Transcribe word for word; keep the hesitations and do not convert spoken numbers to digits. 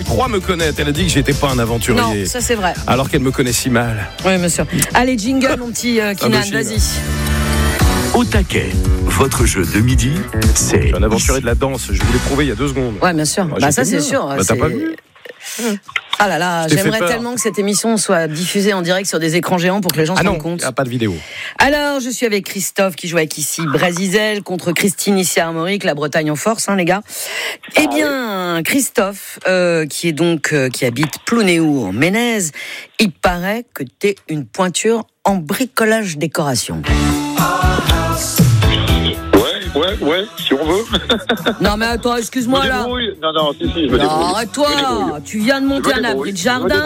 croit me connaître. Elle a dit que j'étais pas un aventurier. Non, ça c'est vrai. Alors qu'elle me connaît si mal. Oui, monsieur. Allez, jingle, mon petit euh, Kinan, vas-y. Au taquet, votre jeu de midi, c'est... Je suis un aventurier de la danse, je vous l'ai prouvé il y a deux secondes. Ouais, bien sûr. Moi, bah, j'ai ça, fait c'est bien. sûr. Bah, c'est... t'as pas vu? Ah là là, Je t'ai fait j'aimerais peur. tellement que cette émission soit diffusée en direct sur des écrans géants pour que les gens Ah se non, rendent compte. il n'y a pas de vidéo. Alors, je suis avec Christophe qui joue avec ici Brasizel contre Christine ici à Armorique, la Bretagne en force, hein, les gars. Eh bien, Christophe, euh, qui est donc euh, qui habite Plounéou en Ménez, il paraît que t'es une pointure en bricolage décoration. Ouais, ouais, ouais, si on veut. Non mais attends, excuse-moi Je me là. débrouille. Non, non, si, si, je me Non, débrouille. arrête-toi. Je me débrouille. Tu viens de monter Je me un abri débrouille. de Je me jardin.